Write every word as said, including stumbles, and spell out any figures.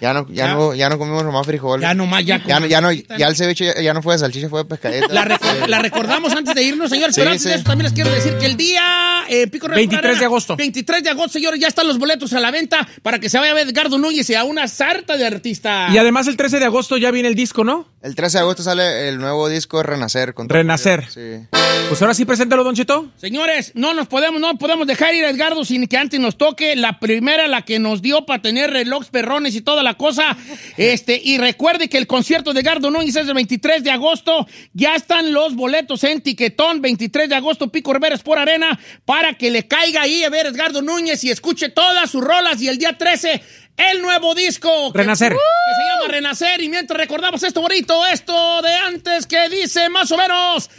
Ya no, ya, ya no, ya no comimos nomás frijoles. Ya nomás, ya. Ya no, ya no, ya el ceviche ya, ya no fue de salchicha, fue de pescadito. La, rec- la recordamos antes de irnos, señores, Sí, pero antes sí. de eso también les quiero decir que el día eh, Pico Rey veintitrés de agosto. veintitrés de agosto, señores, ya están los boletos a la venta para que se vaya a ver Edgardo Núñez y a una sarta de artistas. Y además el trece de agosto ya viene el disco, ¿no? El trece de agosto sale el nuevo disco Renacer. Con Renacer. Sí. Pues ahora sí, preséntalo, Don Cheto. Señores, no nos podemos, no podemos dejar ir a Edgardo sin que antes nos toque la primera, la que nos dio para tener relojes perrones y toda la cosa. Este, y recuerde que el concierto de Edgardo Núñez es el veintitrés de agosto. Ya están los boletos en Tiquetón, veintitrés de agosto, Pico Rivera Sport Arena, para que le caiga ahí a ver Edgardo Núñez y escuche todas sus rolas. Y el día trece, el nuevo disco. Renacer. Que, que se llama Renacer. Y mientras recordamos esto bonito, esto de antes que dice más o menos